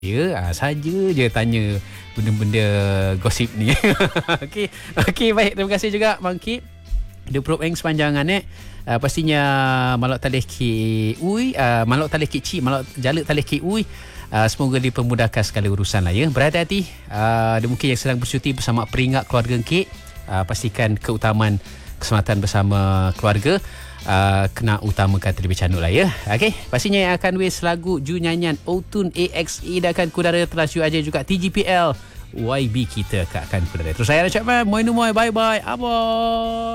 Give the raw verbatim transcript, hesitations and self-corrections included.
Ya, ah, saja je tanya benda-benda gosip ni. Okey, okey baik, terima kasih juga Bang Kip. The Probe Eng sepanjangan eh. Uh, pastinya malok talih ki ui, uh, malok talih ki ci, malok jaluk talih ki ui. Uh, semoga dipermudahkan segala urusan lah ya. Berhati-hati. Uh, dia mungkin yang sedang bercuti bersama peringkat keluarga Kip. Uh, pastikan keutamaan keselamatan bersama keluarga. Uh, kena utamakan terlebih cantik lah ya. Okey, pastinya yang akan wis lagu Ju nyanyian Outune A X E dan akan kudara Trans U aja juga T G P L Y B kita akan kudara. Terus saya nak cakap moi nu moi, bye bye. Abo.